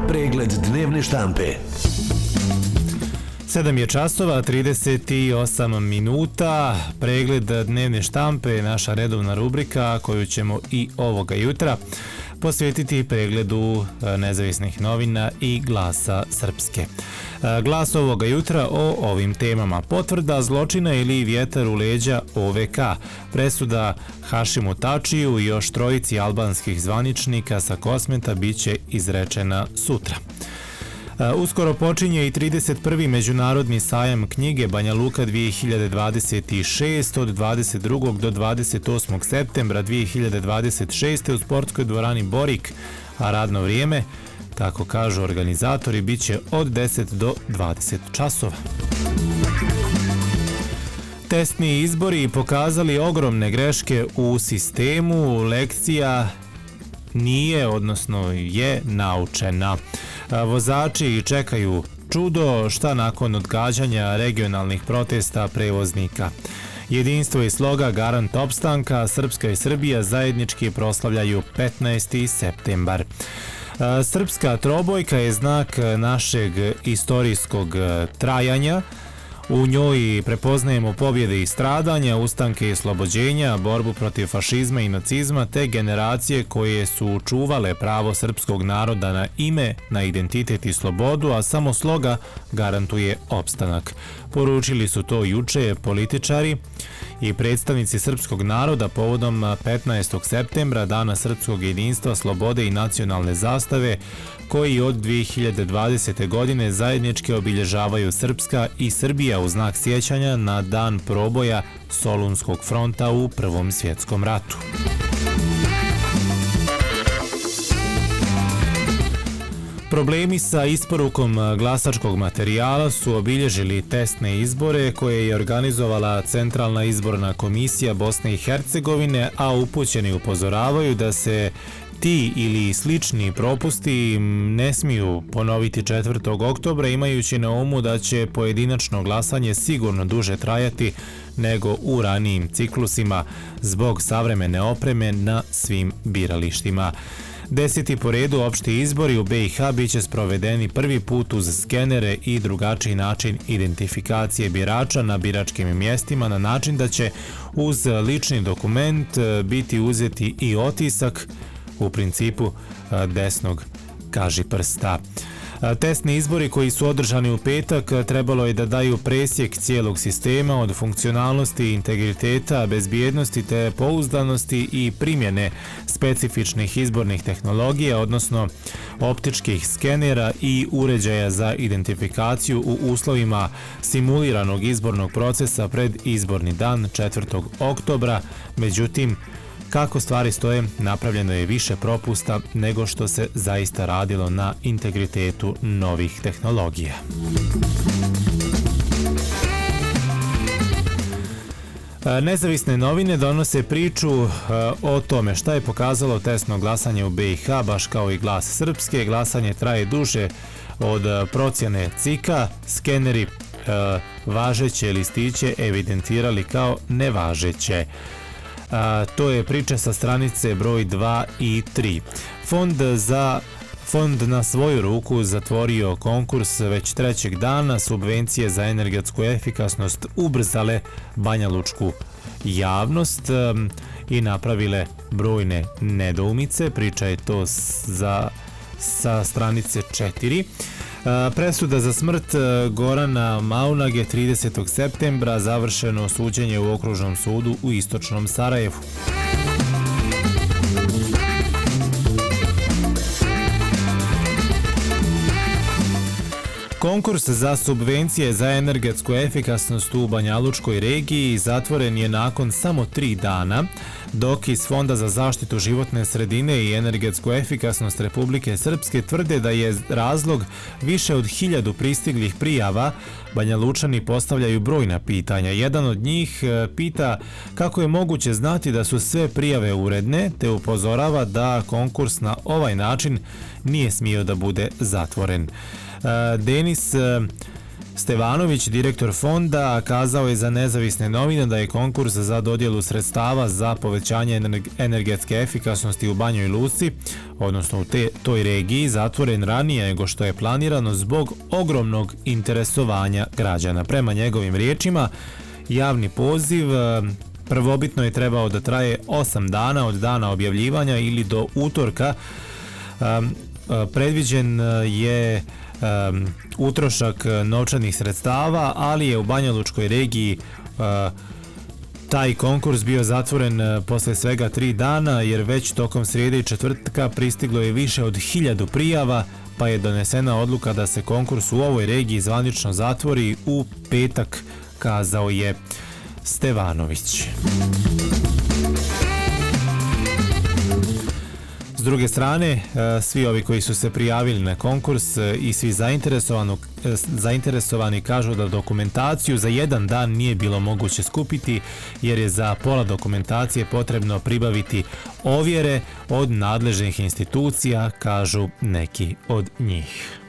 Pregled dnevne štampe. 7 je časova, 38 minuta. Pregled dnevne štampe je naša redovna rubrika koju ćemo i ovoga jutra posvetiti pregledu nezavisnih novina i Glasa Srpske. Glas ovoga jutra o ovim temama: potvrda zločina ili vjetar u leđa OVK, presuda Hašimu Tačiju i još trojici albanskih zvaničnika sa Kosmeta biće izrečena sutra. Uskoro počinje i 31. Međunarodni sajam knjige Banja Luka 2026 od 22. do 28. septembra 2026. u sportskoj dvorani Borik, a radno vrijeme, tako kažu organizatori, bit će od 10 do 20 časova. Testni izbori pokazali ogromne greške u sistemu, lekcija nije, odnosno je naučena. Vozači čekaju čudo, šta nakon odgađanja regionalnih protesta prevoznika. Jedinstvo i sloga garant opstanka, Srpska i Srbija zajednički proslavljaju 15. septembar. Srpska trobojka je znak našeg istorijskog trajanja. U njoj prepoznajemo pobjede i stradanja, ustanke i oslobođenja, borbu protiv fašizma i nacizma te generacije koje su čuvale pravo srpskog naroda na ime, na identitet i slobodu, a samo sloga garantuje opstanak. Poručili su to juče političari i predstavnici srpskog naroda povodom 15. septembra, Dana srpskog jedinstva, slobode i nacionalne zastave, koji od 2020. godine zajednički obilježavaju Srpska i Srbija u znak sjećanja na dan proboja Solunskog fronta u Prvom svjetskom ratu. Problemi sa isporukom glasačkog materijala su obilježili testne izbore koje je organizovala Centralna izborna komisija Bosne i Hercegovine, a upućeni upozoravaju da se ti ili slični propusti ne smiju ponoviti 4. oktobra, imajući na umu da će pojedinačno glasanje sigurno duže trajati nego u ranijim ciklusima zbog savremene opreme na svim biralištima. 10. po redu opšti izbori u BiH biće sprovedeni prvi put uz skenere i drugačiji način identifikacije birača na biračkim mjestima, na način da će uz lični dokument biti uzeti i otisak, u principu desnog kažiprsta. Testni izbori koji su održani u petak trebalo je da daju presjek cijelog sistema od funkcionalnosti, integriteta, bezbjednosti te pouzdanosti i primjene specifičnih izbornih tehnologija, odnosno optičkih skenera i uređaja za identifikaciju u uslovima simuliranog izbornog procesa pred izborni dan 4. oktobra. Međutim, kako stvari stoje, napravljeno je više propusta nego što se zaista radilo na integritetu novih tehnologija. Nezavisne novine donose priču o tome šta je pokazalo testno glasanje u BiH, baš kao i Glas Srpske. Glasanje traje duže od procjene CIK-a, skeneri važeće listiće evidentirali kao nevažeće. To je priča sa stranice broj 2 i 3. Fond na svoju ruku zatvorio konkurs već 3. dana. Subvencije za energetsku efikasnost ubrzale banjalučku javnost i napravile brojne nedoumice. Priča je to sa stranice 4. Presuda za smrt Gorana Maunage 30. septembra, završeno suđenje u Okružnom sudu u Istočnom Sarajevu. Konkurs za subvencije za energetsku efikasnost u Banjalučkoj regiji zatvoren je nakon samo 3 dana, dok iz Fonda za zaštitu životne sredine i energetsku efikasnost Republike Srpske tvrde da je razlog više od 1000 pristiglih prijava. Banjalučani postavljaju brojna pitanja. Jedan od njih pita kako je moguće znati da su sve prijave uredne, te upozorava da konkurs na ovaj način nije smio da bude zatvoren. Denis Stevanović, direktor fonda, kazao je za Nezavisne novine da je konkurs za dodjelu sredstava za povećanje energetske efikasnosti u Banjoj Luci, odnosno u toj regiji, zatvoren ranije nego što je planirano zbog ogromnog interesovanja građana. Prema njegovim riječima, javni poziv prvobitno je trebao da traje 8 dana od dana objavljivanja ili do utorka. Predviđen je utrošak novčanih sredstava, ali je u Banjalučkoj regiji taj konkurs bio zatvoren posle svega 3 dana, jer već tokom srijede i četvrtka pristiglo je više od 1000 prijava, pa je donesena odluka da se konkurs u ovoj regiji zvanično zatvori u petak, kazao je Stevanović. S druge strane, svi ovi koji su se prijavili na konkurs i svi zainteresovani kažu da dokumentaciju za jedan dan nije bilo moguće skupiti, jer je za pola dokumentacije potrebno pribaviti ovjere od nadležnih institucija, kažu neki od njih.